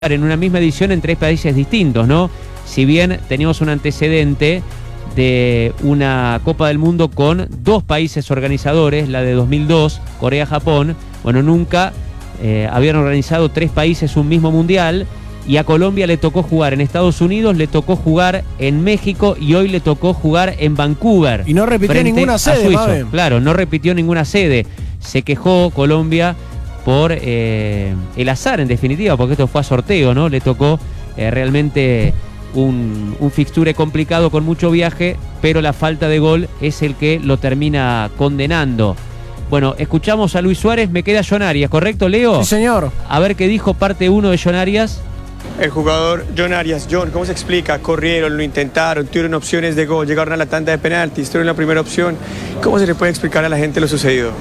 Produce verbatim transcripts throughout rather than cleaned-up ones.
en una misma edición en tres países distintos, ¿no? Si bien teníamos un antecedente de una Copa del Mundo con dos países organizadores, la de dos mil dos, Corea-Japón, bueno, nunca eh, habían organizado tres países un mismo mundial, y a Colombia le tocó jugar en Estados Unidos, le tocó jugar en México y hoy le tocó jugar en Vancouver. Y no repitió ninguna sede, Mabe. Claro, no repitió ninguna sede. Se quejó Colombia por eh, el azar, en definitiva, porque esto fue a sorteo, ¿no? Le tocó eh, realmente un, un fixture complicado con mucho viaje, pero la falta de gol es el que lo termina condenando. Bueno, escuchamos a Luis Suárez, me queda John Arias, ¿correcto, Leo? Sí, señor. A ver qué dijo parte uno de John Arias. El jugador John Arias. John, ¿cómo se explica? Corrieron, lo intentaron, tuvieron opciones de gol, llegaron a la tanda de penaltis, tuvieron la primera opción. ¿Cómo se le puede explicar a la gente lo sucedido?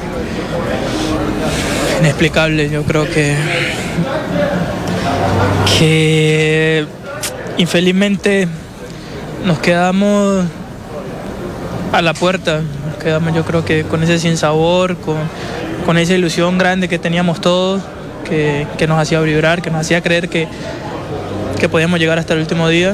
Inexplicable, yo creo que que infelizmente nos quedamos a la puerta, nos quedamos yo creo que con ese sinsabor, con, con esa ilusión grande que teníamos todos, que, que nos hacía vibrar, que nos hacía creer que, que podíamos llegar hasta el último día.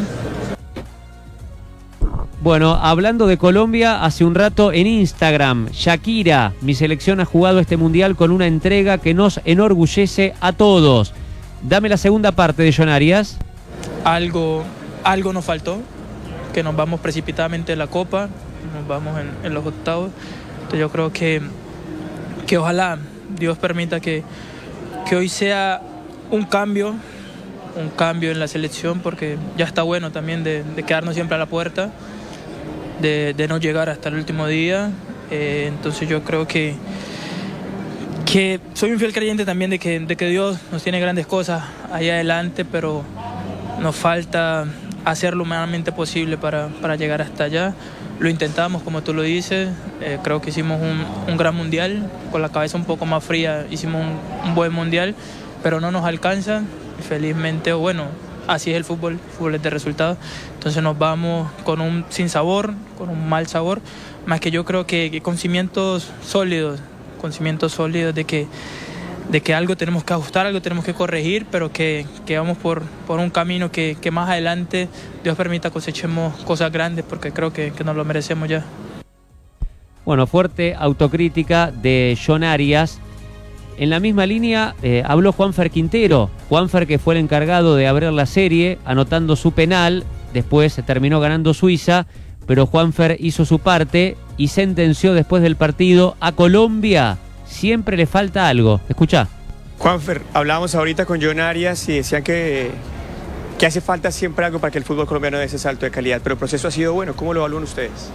Bueno, hablando de Colombia, hace un rato en Instagram, Shakira, mi selección ha jugado este mundial con una entrega que nos enorgullece a todos. Dame la segunda parte de John Arias. Algo, algo nos faltó, que nos vamos precipitadamente de la Copa, nos vamos en, en los octavos. Entonces yo creo que, que ojalá Dios permita que, que hoy sea un cambio, un cambio en la selección, porque ya está bueno también de, de quedarnos siempre a la puerta. De, de no llegar hasta el último día. Eh, entonces yo creo que que soy un fiel creyente también de que, de que Dios nos tiene grandes cosas ahí adelante, pero nos falta hacer lo humanamente posible para, para llegar hasta allá. Lo intentamos, como tú lo dices, eh, creo que hicimos un, un gran mundial, con la cabeza un poco más fría hicimos un, un buen mundial, pero no nos alcanza, felizmente, o bueno, así es el fútbol, el fútbol es de resultados. Entonces nos vamos con un sinsabor, con un mal sabor, más que yo creo que, que con cimientos sólidos, con cimientos sólidos de que, de que algo tenemos que ajustar, algo tenemos que corregir, pero que, que vamos por, por un camino que, que más adelante Dios permita cosechemos cosas grandes, porque creo que, que nos lo merecemos ya. Bueno, fuerte autocrítica de John Arias. En la misma línea eh, habló Juanfer Quintero, Juanfer que fue el encargado de abrir la serie, anotando su penal, después terminó ganando Suiza, pero Juanfer hizo su parte y sentenció después del partido: a Colombia siempre le falta algo. Escuchá. Juanfer, hablábamos ahorita con John Arias y decían que, que hace falta siempre algo para que el fútbol colombiano dé ese salto de calidad, pero el proceso ha sido bueno. ¿Cómo lo evalúan ustedes?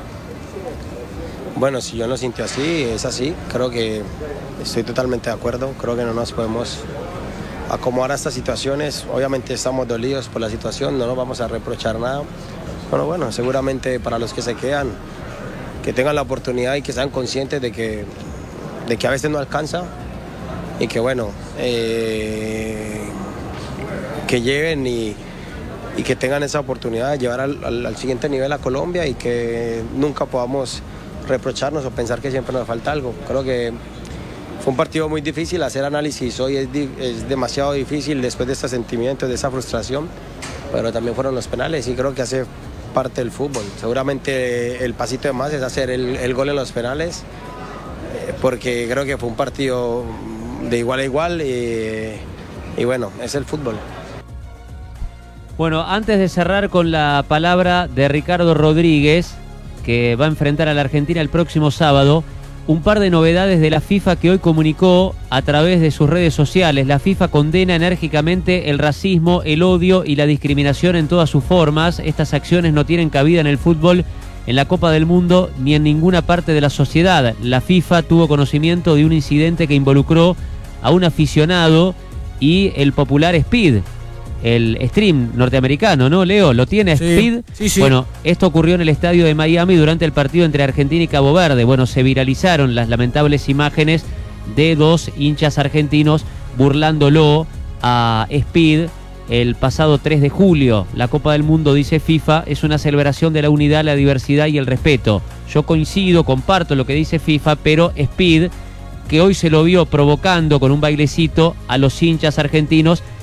Bueno, si yo lo siento así, es así. Creo que estoy totalmente de acuerdo. Creo que no nos podemos acomodar a estas situaciones. Obviamente estamos dolidos por la situación, no nos vamos a reprochar nada. Bueno, bueno, seguramente para los que se quedan, que tengan la oportunidad y que sean conscientes de que, de que a veces no alcanza y que bueno, eh, que lleven y, y que tengan esa oportunidad de llevar al, al, al siguiente nivel a Colombia y que nunca podamos reprocharnos o pensar que siempre nos falta algo. Creo que fue un partido muy difícil, hacer análisis hoy es, es demasiado difícil después de estos sentimientos, de esa frustración, pero también fueron los penales y creo que hace parte del fútbol. Seguramente el pasito de más es hacer el, el gol en los penales, eh, porque creo que fue un partido de igual a igual y, y bueno, es el fútbol. Bueno, antes de cerrar con la palabra de Ricardo Rodríguez, que va a enfrentar a la Argentina el próximo sábado, un par de novedades de la FIFA que hoy comunicó a través de sus redes sociales. La FIFA condena enérgicamente el racismo, el odio y la discriminación en todas sus formas. Estas acciones no tienen cabida en el fútbol, en la Copa del Mundo ni en ninguna parte de la sociedad. La FIFA tuvo conocimiento de un incidente que involucró a un aficionado y el popular Speed, el stream norteamericano, ¿no, Leo? ¿Lo tiene sí, Speed? Sí, sí. Bueno, esto ocurrió en el estadio de Miami durante el partido entre Argentina y Cabo Verde. Bueno, se viralizaron las lamentables imágenes de dos hinchas argentinos burlándolo a Speed el pasado tres de julio. La Copa del Mundo, dice FIFA, es una celebración de la unidad, la diversidad y el respeto. Yo coincido, comparto lo que dice FIFA, pero Speed, que hoy se lo vio provocando con un bailecito a los hinchas argentinos,